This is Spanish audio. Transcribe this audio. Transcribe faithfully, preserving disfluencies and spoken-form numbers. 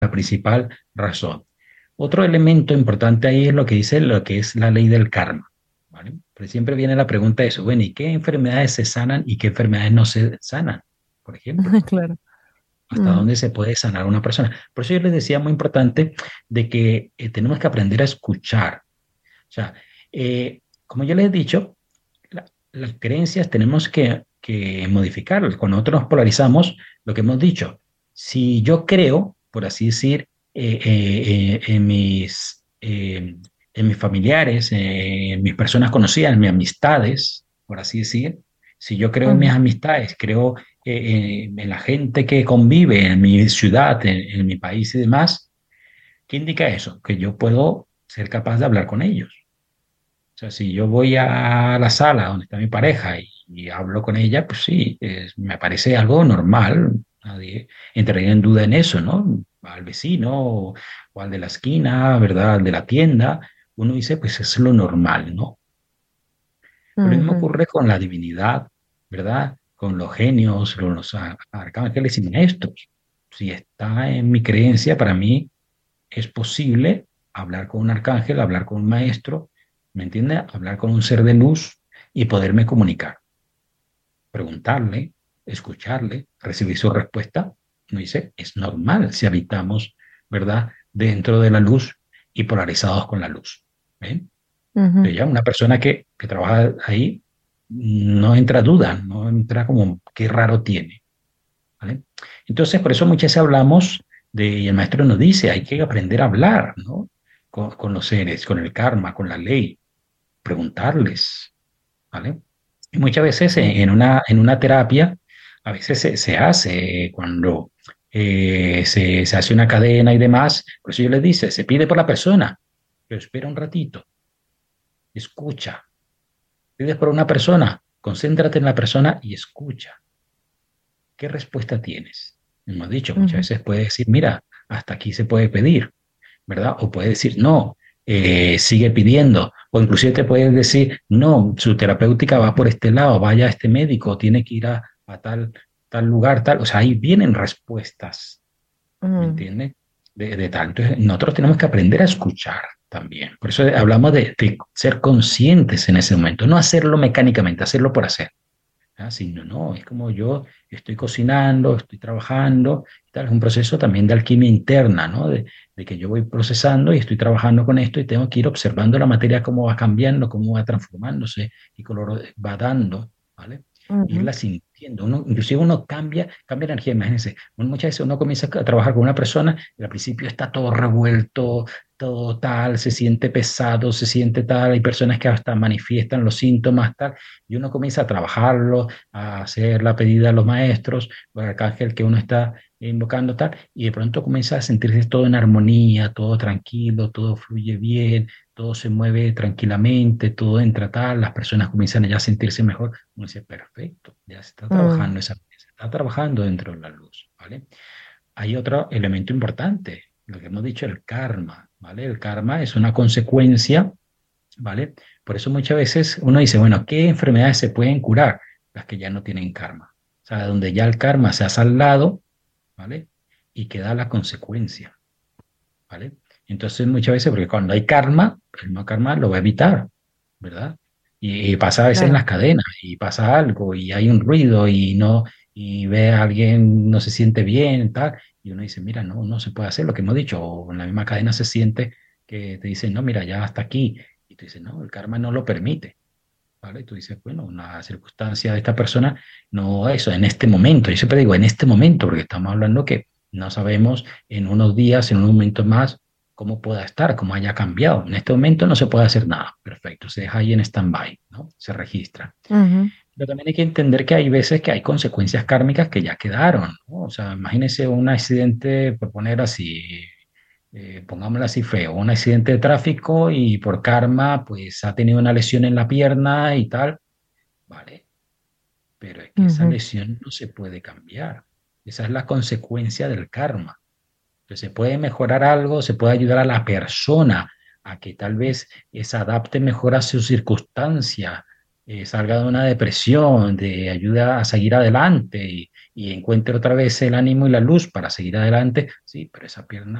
la principal razón. Otro elemento importante ahí es lo que dice lo que es la ley del karma, ¿vale? Pero siempre viene la pregunta de eso, bueno, ¿y qué enfermedades se sanan y qué enfermedades no se sanan? Por ejemplo, Claro. ¿hasta Ujú. dónde se puede sanar a una persona? Por eso yo les decía muy importante de que eh, tenemos que aprender a escuchar. O sea, eh, como yo les he dicho, la- las creencias tenemos que, que modificarlas. Cuando nosotros nos polarizamos, lo que hemos dicho, si yo creo, por así decir, eh, eh, eh, en mis, eh, en mis familiares, eh, en mis personas conocidas, en mis amistades, por así decir, si yo creo en mis Ujú. amistades, creo eh, eh, en la gente que convive en mi ciudad, en, en mi país y demás, ¿qué indica eso? Que yo puedo ser capaz de hablar con ellos. O sea, si yo voy a la sala donde está mi pareja y, y hablo con ella, pues sí, es- me parece algo normal. Nadie entraría en duda en eso, ¿no? Al vecino o, o al de la esquina, ¿verdad? Al de la tienda, uno dice, pues es lo normal, ¿no? Pero lo mismo Ujú. ocurre con la divinidad, ¿verdad? Con los genios, con los a- arcángeles y maestros. Si está en mi creencia, para mí es posible hablar con un arcángel, hablar con un maestro, ¿me entiende? Hablar con un ser de luz y poderme comunicar, preguntarle, escucharle, recibir su respuesta. No dice, es normal si habitamos, ¿verdad? Dentro de la luz y polarizados con la luz. ¿Ven? Ujú. Entonces ya una persona que, que trabaja ahí no entra duda, no entra como qué raro tiene, ¿vale? Entonces, por eso muchas veces hablamos de, y el maestro nos dice, hay que aprender a hablar, ¿no? Con, con los seres, con el karma, con la ley, preguntarles, ¿vale? Y muchas veces en, en una, en una terapia, a veces se, se hace cuando eh, se, se hace una cadena y demás, por eso yo les dice, se pide por la persona, pero espera un ratito, escucha, pides por una persona, concéntrate en la persona y escucha. ¿Qué respuesta tienes? Hemos dicho, muchas Ujú. veces puede decir, mira, hasta aquí se puede pedir, ¿verdad? O puede decir, no, eh, sigue pidiendo. O inclusive te puede decir, no, su terapéutica va por este lado, vaya a este médico, tiene que ir a, a tal, tal lugar, tal. O sea, ahí vienen respuestas, ¿me Ujú. entiendes? De, de tal. Entonces, nosotros tenemos que aprender a escuchar también. Por eso hablamos de, de ser conscientes en ese momento, no hacerlo mecánicamente, hacerlo por hacer. Ah, sí, no, no, es como yo estoy cocinando, estoy trabajando, y tal, es un proceso también de alquimia interna, ¿no? De, de que yo voy procesando y estoy trabajando con esto y tengo que ir observando la materia cómo va cambiando, cómo va transformándose y color va dando, ¿vale? Ujú. Irla sintiendo. Uno, inclusive uno cambia, cambia energía, imagínense. Uno- muchas veces uno comienza a trabajar con una persona y al principio está todo revuelto, todo tal, se siente pesado, se siente tal, hay personas que hasta manifiestan los síntomas, tal, y uno comienza a trabajarlo, a hacer la pedida a los maestros, o al arcángel que uno está invocando, tal, y de pronto comienza a sentirse todo en armonía, todo tranquilo, todo fluye bien, todo se mueve tranquilamente, todo entra tal, las personas comienzan ya a sentirse mejor. Uno dice, perfecto, ya se está Ujú. trabajando esa, se está trabajando dentro de la luz, ¿vale? Hay otro elemento importante, lo que hemos dicho, el karma, ¿vale? El karma es una consecuencia, ¿vale? Por eso muchas veces uno dice, bueno, ¿qué enfermedades se pueden curar? Las que ya no tienen karma. O sea, donde ya el karma se ha saldado, ¿vale? Y queda la consecuencia, ¿vale? Entonces muchas veces, porque cuando hay karma, el no karma lo va a evitar, ¿verdad? Y, y pasa a veces en Claro. las cadenas, y pasa algo, y hay un ruido, y no, y ve a alguien, no se siente bien, tal, y uno dice, mira, no, no se puede hacer lo que hemos dicho, o en la misma cadena se siente que te dicen, no, mira, ya hasta aquí, y tú dices, no, el karma no lo permite, ¿vale? Y tú dices, bueno, una circunstancia de esta persona, no eso, en este momento, yo siempre digo, en este momento, porque estamos hablando que no sabemos en unos días, en un momento más, cómo pueda estar, cómo haya cambiado. En este momento no se puede hacer nada, perfecto, se deja ahí en stand-by, ¿no? Se registra. Ujú. Pero también hay que entender que hay veces que hay consecuencias kármicas que ya quedaron, ¿no? O sea, imagínese un accidente, por poner así, eh, pongámoslo así feo, un accidente de tráfico y por karma, pues ha tenido una lesión en la pierna y tal, ¿vale? Pero es que esa Ujú. lesión no se puede cambiar. Esa es la consecuencia del karma. Entonces, se puede mejorar algo, se puede ayudar a la persona a que tal vez se adapte mejor a su circunstancia, eh, salga de una depresión, de ayuda a seguir adelante y, y encuentre otra vez el ánimo y la luz para seguir adelante, sí, pero esa pierna